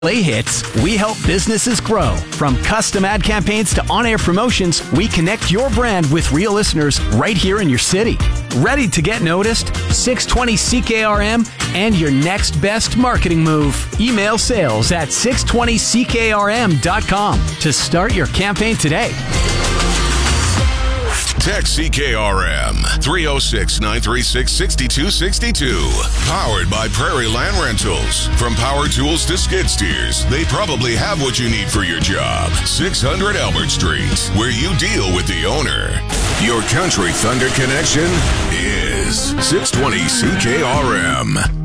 hits, we help businesses grow. From custom ad campaigns to on-air promotions, we connect your brand with real listeners right here in your city. Ready to get noticed? 620 CKRM and your next best marketing move. Email sales at 620ckrm.com to start your campaign today. Text CKRM 306-936-6262. Powered by Prairie Land Rentals. From power tools to skid steers, they probably have what you need for your job. 600 Albert Street, where you deal with the owner. Your Country Thunder connection is 620 CKRM.